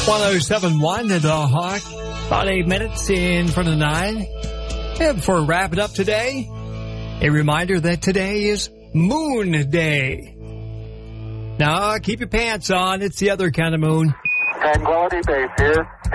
1071 at the Hawk. About 8 minutes in front of 9. And before we wrap it up today, a reminder that today is Moon Day. Now, keep your pants on. It's the other kind of moon. Tranquility Base here.